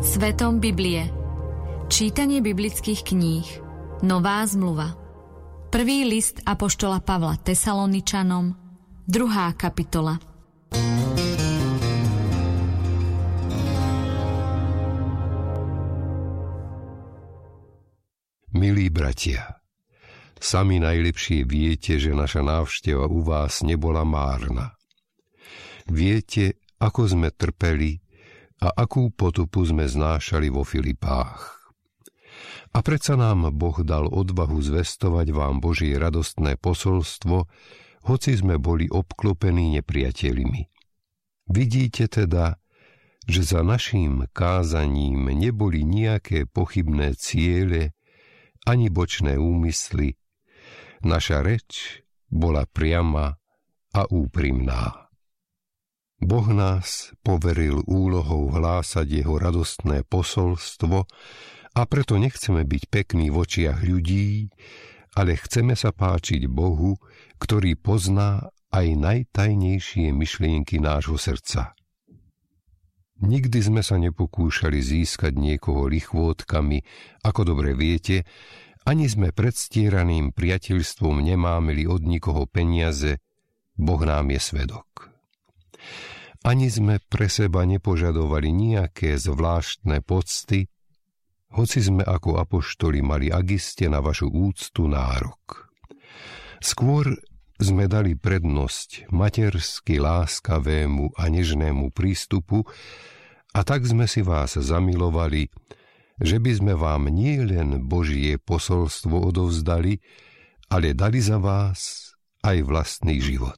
Svetom Biblie. Čítanie biblických kníh. Nová zmluva. Prvý list apoštola Pavla Tesaloničanom, 2. kapitola. Milí bratia, sami najlepšie viete, že naša návšteva u vás nebola márna. Viete, ako sme trpeli a akú potupu sme znášali vo Filipách. A predsa nám Boh dal odvahu zvestovať vám Božie radostné posolstvo, hoci sme boli obklopení nepriateľmi. Vidíte teda, že za naším kázaním neboli nejaké pochybné ciele ani bočné úmysly. Naša reč bola priama a úprimná. Boh nás poveril úlohou hlásať jeho radostné posolstvo a preto nechceme byť pekní v očiach ľudí, ale chceme sa páčiť Bohu, ktorý pozná aj najtajnejšie myšlienky nášho srdca. Nikdy sme sa nepokúšali získať niekoho lichvôtkami, ako dobre viete, ani sme predstieraným priateľstvom nemámili od nikoho peniaze, Boh nám je svedok. Ani sme pre seba nepožadovali nejaké zvláštne pocty, hoci sme ako apoštoli mali agiste na vašu úctu nárok. Skôr sme dali prednosť matersky láskavému a nežnému prístupu a tak sme si vás zamilovali, že by sme vám nie len Božie posolstvo odovzdali, ale dali za vás aj vlastný život.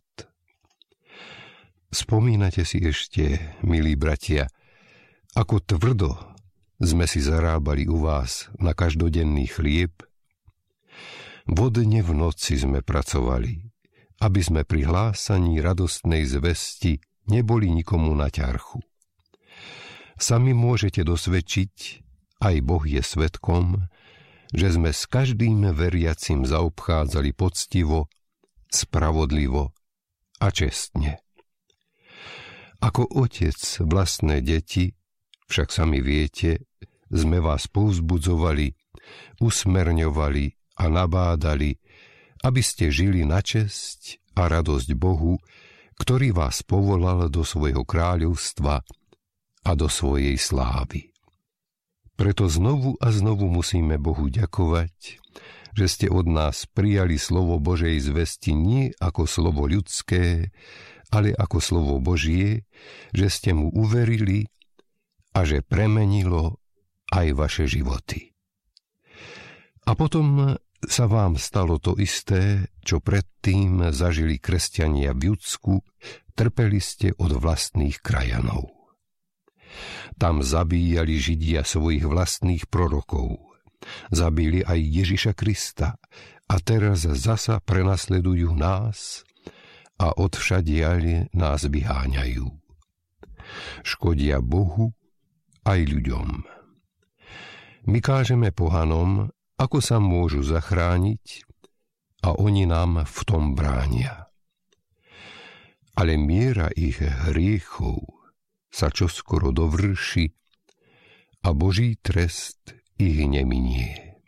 Spomínate si ešte, milí bratia, ako tvrdo sme si zarábali u vás na každodenný chlieb? Vodne v noci sme pracovali, aby sme pri hlásaní radostnej zvesti neboli nikomu na ťarchu. Sami môžete dosvedčiť, aj Boh je svedkom, že sme s každým veriacim zaobchádzali poctivo, spravodlivo a čestne. Ako otec vlastné deti, však sami viete, sme vás povzbudzovali, usmerňovali a nabádali, aby ste žili na česť a radosť Bohu, ktorý vás povolal do svojho kráľovstva a do svojej slávy. Preto znovu a znovu musíme Bohu ďakovať, že ste od nás prijali slovo Božej zvesti nie ako slovo ľudské, ale ako slovo Božie, že ste mu uverili a že premenilo aj vaše životy. A potom sa vám stalo to isté, čo predtým zažili kresťania v Judsku, trpeli ste od vlastných krajanov. Tam zabíjali Židia svojich vlastných prorokov, zabili aj Ježiša Krista a teraz zasa prenasledujú nás a odvšadiaľ nás vyháňajú. Škodia Bohu aj ľuďom. My kážeme pohanom, ako sa môžu zachrániť, a oni nám v tom bránia. Ale miera ich hriechov sa čoskoro dovrší a Boží trest ich neminie.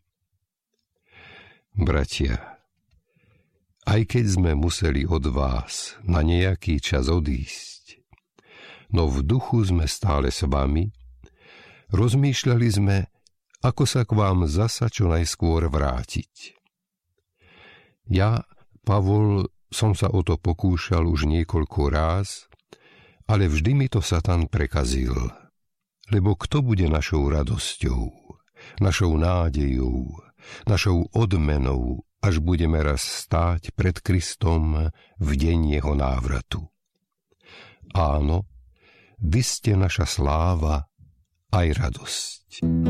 Bratia, aj keď sme museli od vás na nejaký čas odísť, no v duchu sme stále s vami, rozmýšľali sme, ako sa k vám zasa čo najskôr vrátiť. Ja, Pavol, som sa o to pokúšal už niekoľko ráz, ale vždy mi to Satan prekazil, lebo kto bude našou radosťou, našou nádejou, našou odmenou, až budeme raz stáť pred Kristom v deň jeho návratu. Áno, vy ste naša sláva aj radosť.